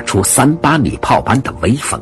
出38女炮班的威风。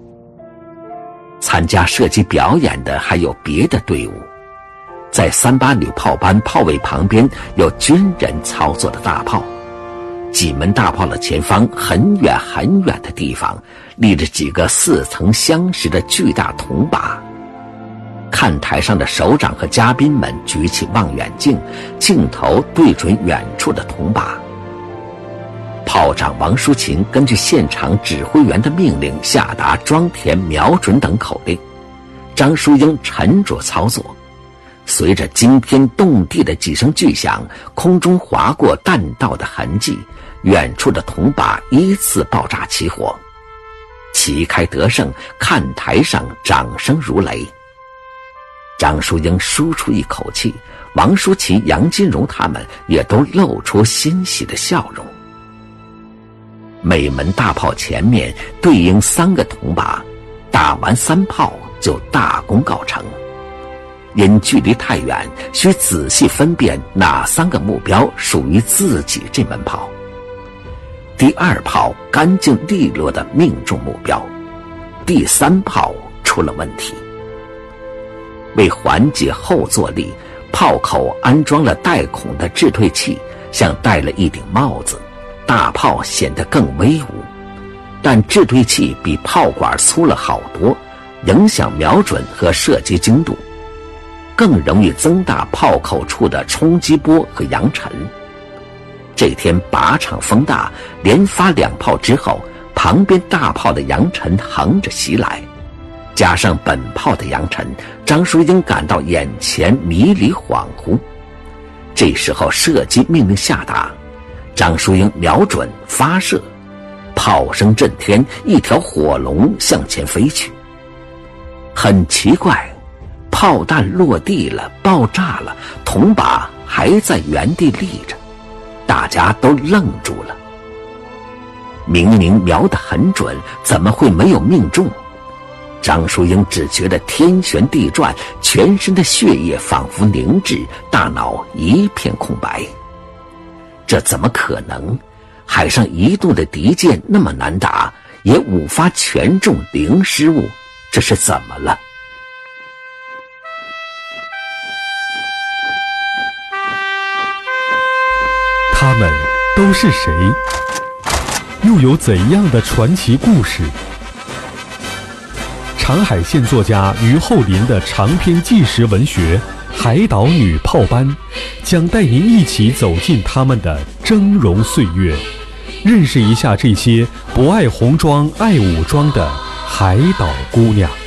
参加射击表演的还有别的队伍，在38女炮班炮位旁边有军人操作的大炮，几门大炮的前方很远很远的地方立着几个似曾相识的巨大铜靶。看台上的首长和嘉宾们举起望远镜，镜头对准远处的铜靶。炮长王淑琴根据现场指挥员的命令下达装填、瞄准等口令，张淑英沉着操作。随着惊天动地的几声巨响，空中划过弹道的痕迹，远处的铜靶依次爆炸起火。旗开得胜，看台上掌声如雷。张淑英舒出一口气，王淑琪、杨金荣他们也都露出欣喜的笑容。每门大炮前面对应3个铜靶，打完3炮就大功告成。因距离太远，需仔细分辨哪3个目标属于自己这门炮。第2炮干净利落地命中目标，第3炮出了问题。为缓解后坐力，炮口安装了带孔的制退器，像戴了一顶帽子，大炮显得更威武。但制退器比炮管粗了好多，影响瞄准和射击精度，更容易增大炮口处的冲击波和扬尘。这天靶场风大，连发2炮之后，旁边大炮的扬尘横着袭来，加上本炮的扬尘，张淑英感到眼前迷离恍惚。这时候射击命令下达，张淑英瞄准发射，炮声震天，一条火龙向前飞去。很奇怪，炮弹落地了，爆炸了，铜靶还在原地立着，大家都愣住了。明明瞄得很准，怎么会没有命中？张淑英只觉得天旋地转，全身的血液仿佛凝滞，大脑一片空白。这怎么可能？海上移动的敌舰那么难打，也5发全中0失误，这是怎么了？ 他们都是谁？又有怎样的传奇故事？长海县作家于厚林的长篇纪实文学《海岛女炮班》将带您一起走进他们的峥嵘岁月，认识一下这些不爱红装爱武装的海岛姑娘。